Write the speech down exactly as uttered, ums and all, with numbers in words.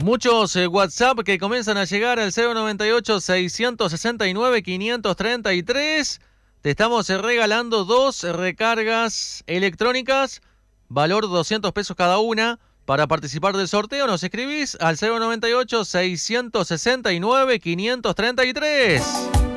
Muchos eh, WhatsApp que comienzan a llegar al cero noventa y ocho, seiscientos sesenta y nueve, quinientos treinta y tres. Te estamos eh, regalando dos recargas electrónicas, valor doscientos pesos cada una. Para participar del sorteo nos escribís al cero noventa y ocho, seiscientos sesenta y nueve, quinientos treinta y tres.